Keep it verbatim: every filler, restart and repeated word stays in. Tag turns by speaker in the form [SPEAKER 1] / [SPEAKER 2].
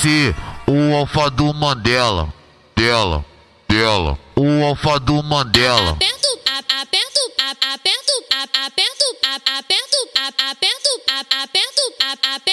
[SPEAKER 1] ser o alfa do Mandela. Dela, dela, o alfa do Mandela.
[SPEAKER 2] Aperto, a- aperto, a- aperto, a- aperto, a- aperto, a- aperto, a- aperto, a- aperto,